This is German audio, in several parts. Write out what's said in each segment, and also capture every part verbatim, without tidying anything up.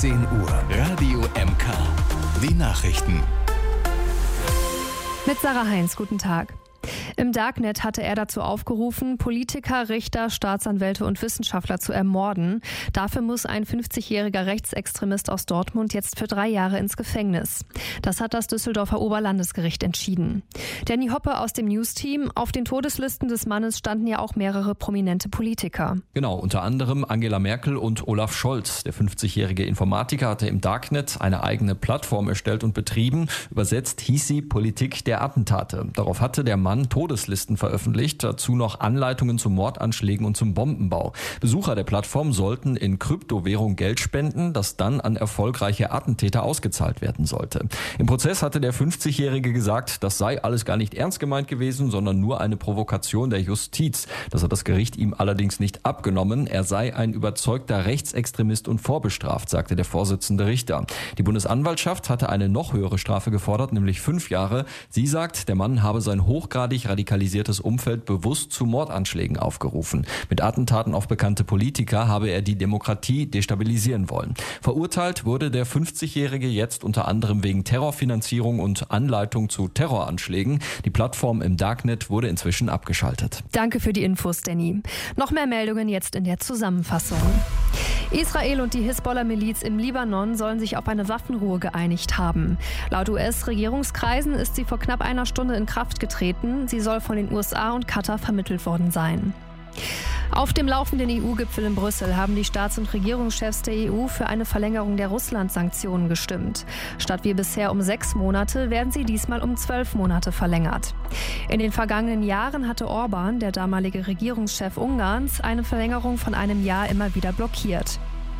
zehn Uhr. Radio M K. Die Nachrichten. Mit Sarah Heinz, guten Tag. Im Darknet hatte er dazu aufgerufen, Politiker, Richter, Staatsanwälte und Wissenschaftler zu ermorden. Dafür muss ein fünfzigjähriger Rechtsextremist aus Dortmund jetzt für drei Jahre ins Gefängnis. Das hat das Düsseldorfer Oberlandesgericht entschieden. Danny Hoppe aus dem News-Team. Auf den Todeslisten des Mannes standen ja auch mehrere prominente Politiker. Genau, unter anderem Angela Merkel und Olaf Scholz. Der fünfzigjährige Informatiker hatte im Darknet eine eigene Plattform erstellt und betrieben. Übersetzt hieß sie Politik der Attentate. Darauf hatte der Mann Todeslisten veröffentlicht, dazu noch Anleitungen zu Mordanschlägen und zum Bombenbau. Besucher der Plattform sollten in Kryptowährung Geld spenden, das dann an erfolgreiche Attentäter ausgezahlt werden sollte. Im Prozess hatte der fünfzigjährige gesagt, das sei alles gar nicht ernst gemeint gewesen, sondern nur eine Provokation der Justiz. Das hat das Gericht ihm allerdings nicht abgenommen. Er sei ein überzeugter Rechtsextremist und vorbestraft, sagte der Vorsitzende Richter. Die Bundesanwaltschaft hatte eine noch höhere Strafe gefordert, nämlich fünf Jahre. Sie sagt, der Mann habe sein hochgradig radikalisiertes Umfeld bewusst zu Mordanschlägen aufgerufen. Mit Attentaten auf bekannte Politiker habe er die Demokratie destabilisieren wollen. Verurteilt wurde der fünfzigjährige jetzt unter anderem wegen Terrorfinanzierung und Anleitung zu Terroranschlägen. Die Plattform im Darknet wurde inzwischen abgeschaltet. Danke für die Infos, Danny. Noch mehr Meldungen jetzt in der Zusammenfassung. Israel und die Hisbollah-Miliz im Libanon sollen sich auf eine Waffenruhe geeinigt haben. Laut U S-Regierungskreisen ist sie vor knapp einer Stunde in Kraft getreten. Sie soll von den U S A und Katar vermittelt worden sein. Auf dem laufenden E U-Gipfel in Brüssel haben die Staats- und Regierungschefs der E U für eine Verlängerung der Russland-Sanktionen gestimmt. Statt wie bisher um sechs Monate werden sie diesmal um zwölf Monate verlängert. In den vergangenen Jahren hatte Orban, der damalige Regierungschef Ungarns, eine Verlängerung von einem Jahr immer wieder blockiert.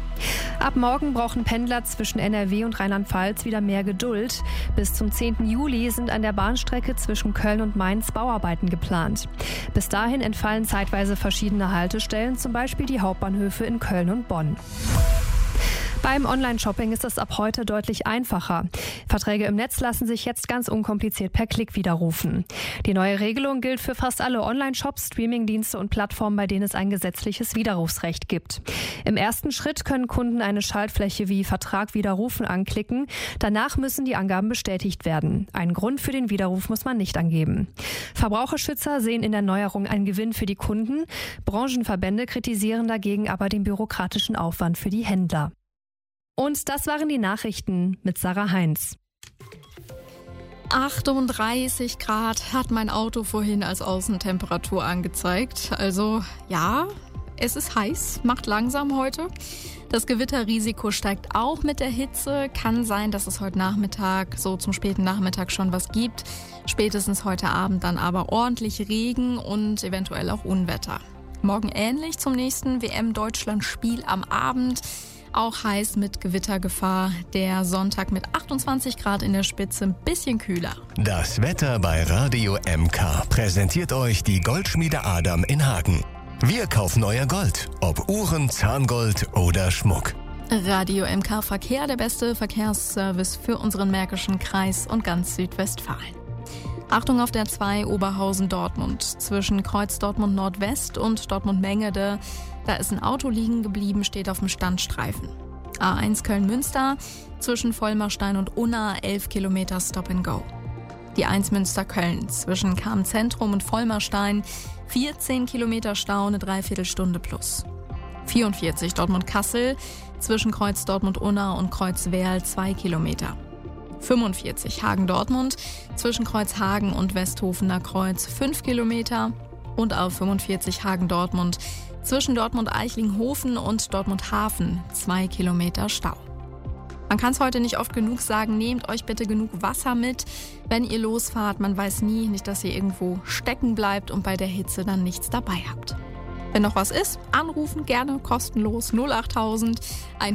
Ab morgen brauchen Pendler zwischen N R W und Rheinland-Pfalz wieder mehr Geduld. Bis zum zehnten Juli sind an der Bahnstrecke zwischen Köln und Mainz Bauarbeiten geplant. Bis dahin entfallen zeitweise verschiedene Haltestellen, zum Beispiel die Hauptbahnhöfe in Köln und Bonn. Beim Online-Shopping ist es ab heute deutlich einfacher. Verträge im Netz lassen sich jetzt ganz unkompliziert per Klick widerrufen. Die neue Regelung gilt für fast alle Online-Shops, Streamingdienste und Plattformen, bei denen es ein gesetzliches Widerrufsrecht gibt. Im ersten Schritt können Kunden eine Schaltfläche wie Vertrag widerrufen anklicken. Danach müssen die Angaben bestätigt werden. Einen Grund für den Widerruf muss man nicht angeben. Verbraucherschützer sehen in der Neuerung einen Gewinn für die Kunden. Branchenverbände kritisieren dagegen aber den bürokratischen Aufwand für die Händler. Und das waren die Nachrichten mit Sarah Heinz. achtunddreißig Grad hat mein Auto vorhin als Außentemperatur angezeigt. Also ja, es ist heiß, macht langsam heute. Das Gewitterrisiko steigt auch mit der Hitze. Kann sein, dass es heute Nachmittag, so zum späten Nachmittag schon was gibt. Spätestens heute Abend dann aber ordentlich Regen und eventuell auch Unwetter. Morgen ähnlich zum nächsten W M-Deutschland-Spiel am Abend. Auch heiß mit Gewittergefahr. Der Sonntag mit achtundzwanzig Grad in der Spitze, ein bisschen kühler. Das Wetter bei Radio M K präsentiert euch die Goldschmiede Adam in Hagen. Wir kaufen euer Gold, ob Uhren, Zahngold oder Schmuck. Radio M K Verkehr, der beste Verkehrsservice für unseren Märkischen Kreis und ganz Südwestfalen. Achtung auf der zwei Oberhausen-Dortmund. Zwischen Kreuz Dortmund Nordwest und Dortmund-Mengede. Da ist ein Auto liegen geblieben, steht auf dem Standstreifen. A eins Köln-Münster. Zwischen Vollmarstein und Unna elf Kilometer Stop and Go. Die eins Münster-Köln. Zwischen Cham-Zentrum und Vollmarstein. vierzehn Kilometer Stau, eine Dreiviertelstunde plus. vierundvierzig Dortmund-Kassel. Zwischen Kreuz Dortmund-Unna und Kreuz Werl zwei Kilometer. fünfundvierzig Hagen-Dortmund, zwischen Kreuz Hagen und Westhofener Kreuz fünf Kilometer und auf fünfundvierzig Hagen-Dortmund, zwischen Dortmund-Eichlinghofen und Dortmund-Hafen zwei Kilometer Stau. Man kann es heute nicht oft genug sagen, nehmt euch bitte genug Wasser mit, wenn ihr losfahrt. Man weiß nie, nicht, dass ihr irgendwo stecken bleibt und bei der Hitze dann nichts dabei habt. Wenn noch was ist, anrufen, gerne kostenlos null achttausend